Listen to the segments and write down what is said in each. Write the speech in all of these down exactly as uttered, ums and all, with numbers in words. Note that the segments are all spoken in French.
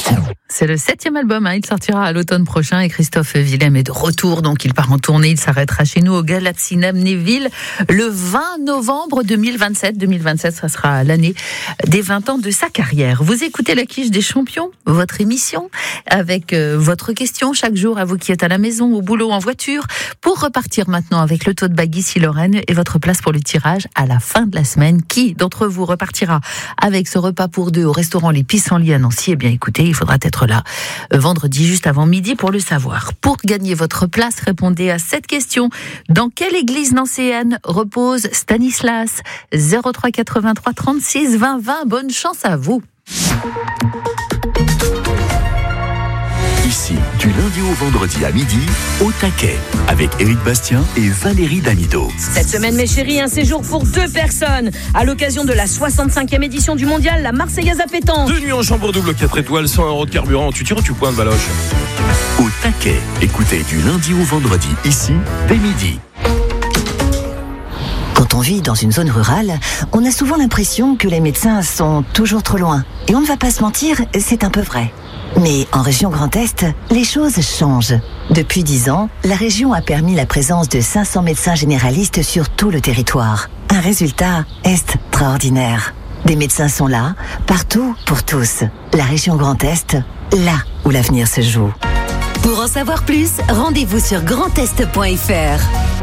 C'est le septième album, hein. Il sortira à l'automne prochain et Christophe Willem est de retour, donc il part en tournée, il s'arrêtera chez nous au Galaxy Amnéville le vingt novembre deux mille vingt-sept. deux mille vingt-sept, ça sera l'année des vingt ans de sa carrière. Vous écoutez La Quiche des Champions, votre émission, avec euh, votre question chaque jour à vous qui êtes à la maison, au boulot, en voiture, pour repartir maintenant avec le tote bag ici Lorraine et votre place pour le tirage à la fin de la semaine. Qui d'entre vous repartira avec ce repas pour deux au restaurant Les Pissenlits à Nancy? Eh bien écoutez, il faudra être là euh, vendredi juste avant midi pour le savoir. Pour gagner votre place, répondez à cette question. Dans quelle église nancéenne repose Stanislas? zéro trois quatre-vingt-trois trente-six vingt vingt. Bonne chance à vous. Ici, du lundi au vendredi à midi, au taquet, avec Éric Bastien et Valérie Damido. Cette semaine, mes chéris, un séjour pour deux personnes à l'occasion de la soixante-cinquième édition du mondial, la Marseillaise à pétanque. Deux nuits en chambre double, quatre étoiles, cent euros de carburant. Tu tires ou tu pointes, Valoche? Au taquet, écoutez du lundi au vendredi, ici, dès midi. Quand on vit dans une zone rurale, on a souvent l'impression que les médecins sont toujours trop loin. Et on ne va pas se mentir, c'est un peu vrai. Mais en région Grand Est, les choses changent. Depuis dix ans, la région a permis la présence de cinq cents médecins généralistes sur tout le territoire. Un résultat extraordinaire. Des médecins sont là, partout, pour tous. La région Grand Est, là où l'avenir se joue. Pour en savoir plus, rendez-vous sur grand est point f r.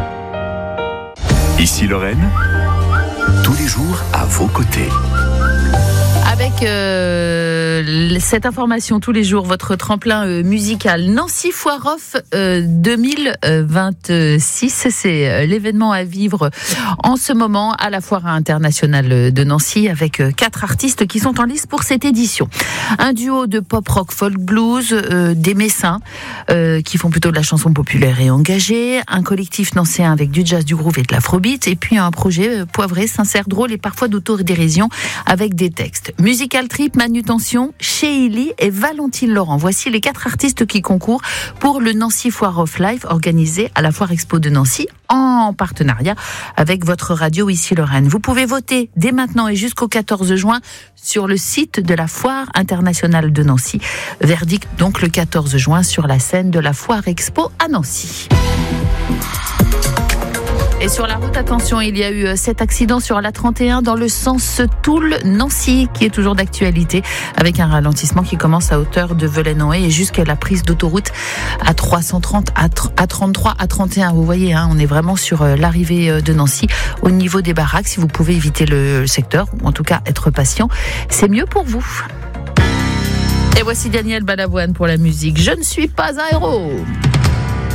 Ici Lorraine, tous les jours à vos côtés. Avec euh, cette information tous les jours, votre tremplin euh, musical Nancy Foire Off euh, deux mille vingt-six, c'est euh, l'événement à vivre en ce moment à la Foire internationale de Nancy avec euh, quatre artistes qui sont en lice pour cette édition. Un duo de pop rock folk blues, euh, des Messins euh, qui font plutôt de la chanson populaire et engagée, un collectif nancéen avec du jazz, du groove et de l'afrobeat, et puis un projet euh, poivré, sincère, drôle et parfois d'autodérision avec des textes. Musical Trip, Manutention, Sheili et Valentine Laurent. Voici les quatre artistes qui concourent pour le Nancy Foire of Life organisé à la Foire Expo de Nancy en partenariat avec votre radio ici Lorraine. Vous pouvez voter dès maintenant et jusqu'au quatorze juin sur le site de la Foire internationale de Nancy. Verdict donc le quatorze juin sur la scène de la Foire Expo à Nancy. Et sur la route, attention, il y a eu cet accident sur la trente et un dans le sens Toul-Nancy qui est toujours d'actualité avec un ralentissement qui commence à hauteur de Velay-Noé et jusqu'à la prise d'autoroute à trois cent trente, à trente-trois, à trente et un. Vous voyez, hein, on est vraiment sur l'arrivée de Nancy au niveau des baraques. Si vous pouvez éviter le secteur, ou en tout cas être patient, c'est mieux pour vous. Et voici Daniel Balavoine pour la musique. Je ne suis pas un héros.